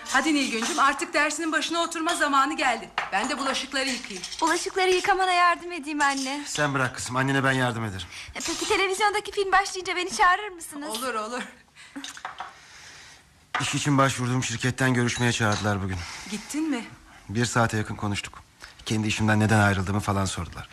Hadi Nilgüncüm, artık dersinin başına oturma zamanı geldi. Ben de bulaşıkları yıkayayım. Bulaşıkları yıkamana yardım edeyim anne. Sen bırak kızım, annene ben yardım ederim. Peki televizyondaki film başlayınca beni çağırır mısınız? Olur olur. İş için başvurduğum şirketten görüşmeye çağırdılar bugün. Gittin mi? 1 saate yakın konuştuk. Kendi işimden neden ayrıldığımı falan sordular.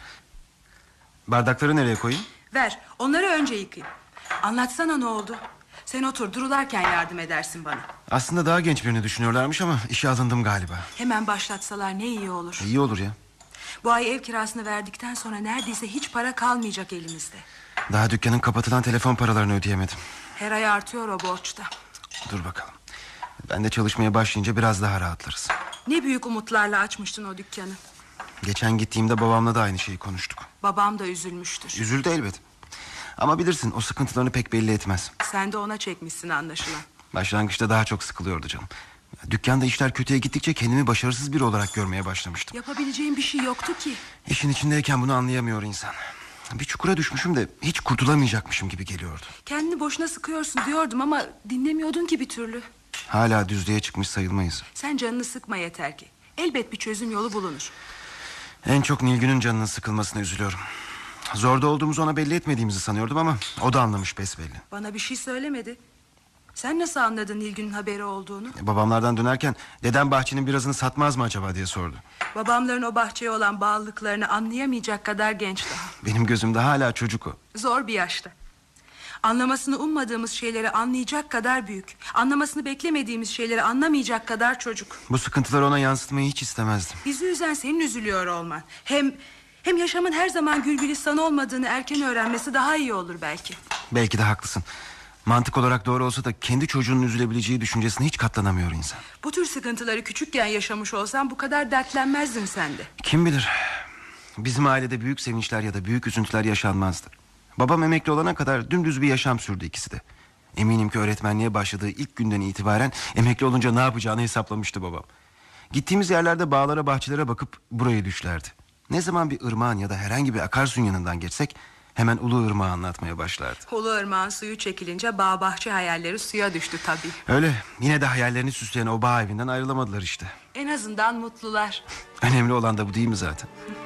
Bardakları nereye koyayım? Ver, onları önce yıkayayım. Anlatsana, ne oldu? Sen otur, durularken yardım edersin bana. Aslında daha genç birini düşünüyorlarmış ama işe alındım galiba. Hemen başlatsalar ne iyi olur. İyi olur ya. Bu ay ev kirasını verdikten sonra neredeyse hiç para kalmayacak elimizde. Daha dükkanın kapatılan telefon paralarını ödeyemedim. Her ay artıyor o borçta. Dur bakalım. Ben de çalışmaya başlayınca biraz daha rahatlarız. Ne büyük umutlarla açmıştın o dükkanı. Geçen gittiğimde babamla da aynı şeyi konuştuk. Babam da üzülmüştür. Üzüldü elbet. Ama bilirsin, o sıkıntılarını pek belli etmez. Sen de ona çekmişsin anlaşılan. Başlangıçta daha çok sıkılıyordu canım. Dükkanda işler kötüye gittikçe kendimi başarısız biri olarak görmeye başlamıştım. Yapabileceğim bir şey yoktu ki. İşin içindeyken bunu anlayamıyor insan. Bir çukura düşmüşüm de hiç kurtulamayacakmışım gibi geliyordu. Kendini boşuna sıkıyorsun diyordum ama dinlemiyordun ki bir türlü. Hala düzlüğe çıkmış sayılmayız. Sen canını sıkma yeter ki. Elbet bir çözüm yolu bulunur. En çok Nilgün'ün canının sıkılmasına üzülüyorum. Zorda olduğumuzu ona belli etmediğimizi sanıyordum ama o da anlamış besbelli. Bana bir şey söylemedi. Sen nasıl anladın Nilgün'ün haberi olduğunu? Babamlardan dönerken dedem bahçenin birazını satmaz mı acaba diye sordu. Babamların o bahçeye olan bağlılıklarını anlayamayacak kadar genç daha. Benim gözümde hala çocuk o. Zor bir yaşta. Anlamasını ummadığımız şeyleri anlayacak kadar büyük. Anlamasını beklemediğimiz şeyleri anlamayacak kadar çocuk. Bu sıkıntıları ona yansıtmayı hiç istemezdim. Bizi üzen senin üzülüyor olman. Hem yaşamın her zaman gül gülistan olmadığını erken öğrenmesi daha iyi olur belki. Belki de haklısın. Mantık olarak doğru olsa da kendi çocuğunun üzülebileceği düşüncesine hiç katlanamıyor insan. Bu tür sıkıntıları küçükken yaşamış olsan bu kadar dertlenmezdin sen de. Kim bilir, bizim ailede büyük sevinçler ya da büyük üzüntüler yaşanmazdı. Babam emekli olana kadar dümdüz bir yaşam sürdü ikisi de. Eminim ki öğretmenliğe başladığı ilk günden itibaren emekli olunca ne yapacağını hesaplamıştı babam. Gittiğimiz yerlerde bağlara, bahçelere bakıp burayı düşlerdi. Ne zaman bir ırmağın ya da herhangi bir akarsuyun yanından geçsek hemen Ulu Irmak'ı anlatmaya başlardı. Ulu Irmak'ın suyu çekilince bağ bahçe hayalleri suya düştü tabii. Öyle, yine de hayallerini süsleyen o bağ evinden ayrılamadılar işte. En azından mutlular. Önemli olan da bu değil mi zaten?